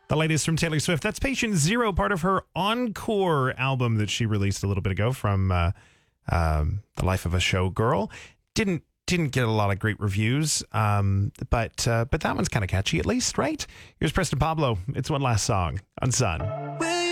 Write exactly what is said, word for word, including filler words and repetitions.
The latest from Taylor Swift. That's Patient Zero, part of her Encore album that she released a little bit ago from uh, um, The Life of a Showgirl. Didn't didn't get a lot of great reviews, um, but uh, but that one's kind of catchy at least, right? Here's Preston Pablo. It's one last song on Sun.